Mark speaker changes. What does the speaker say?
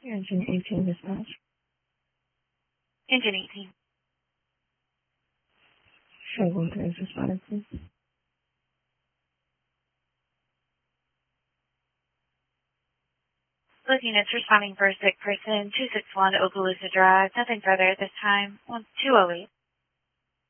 Speaker 1: Engine 18 dispatch.
Speaker 2: Engine 18.
Speaker 1: Show 1 responded, please.
Speaker 2: Looking, it's responding for a sick person, 261 Okaloosa Drive. Nothing further at this time. 208.